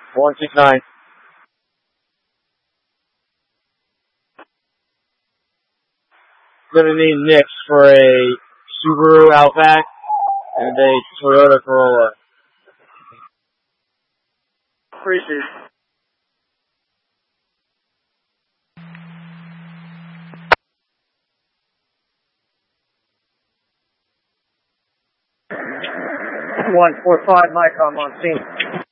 169. Gonna need Nick for a Subaru Outback and a Toyota Corolla. Appreciate it. One 4-5 Mike, I'm on scene.